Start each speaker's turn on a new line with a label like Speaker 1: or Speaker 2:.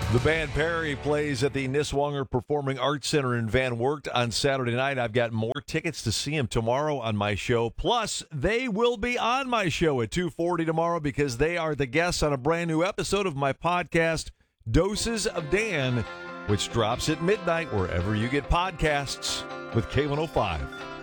Speaker 1: The band Perry plays at the Niswonger Performing Arts Center in Van Wert on Saturday night. I've got more tickets to see them tomorrow on my show. Plus, they will be on my show at 2:40 tomorrow because they are the guests on a brand new episode of my podcast, Doses of Dan, which drops at midnight wherever you get podcasts with K105.